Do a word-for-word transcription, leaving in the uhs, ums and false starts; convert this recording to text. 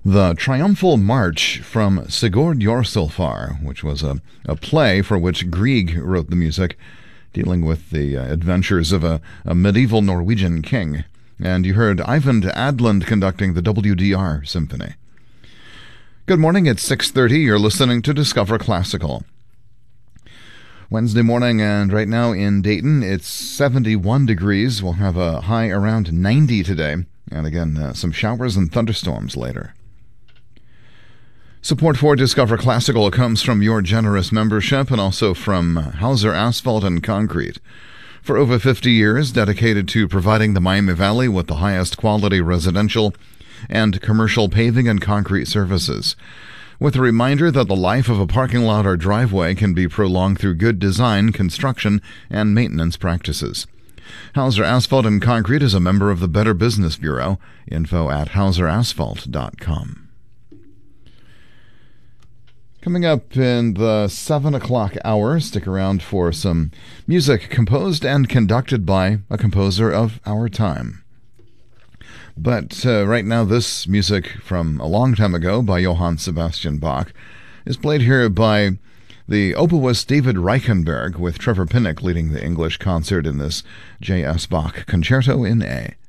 The Triumphal March from Sigurd Jorsalfar, which was a, a play for which Grieg wrote the music, dealing with the uh, adventures of a, a medieval Norwegian king. And you heard Eyvind Adland conducting the W D R Symphony. Good morning, it's six thirty. You're listening to Discover Classical. Wednesday morning, and right now in Dayton, it's seventy-one degrees. We'll have a high around ninety today. And again, uh, some showers and thunderstorms later. Support for Discover Classical comes from your generous membership and also from Hauser Asphalt and Concrete. For over fifty years, dedicated to providing the Miami Valley with the highest quality residential and commercial paving and concrete services. With a reminder that the life of a parking lot or driveway can be prolonged through good design, construction, and maintenance practices. Hauser Asphalt and Concrete is a member of the Better Business Bureau. Info at hauser asphalt dot com. Coming up in the seven o'clock hour, stick around for some music composed and conducted by a composer of our time. But uh, right now, this music from a long time ago by Johann Sebastian Bach is played here by the oboist David Reichenberg, with Trevor Pinnock leading the English concert in this J S. Bach Concerto in A.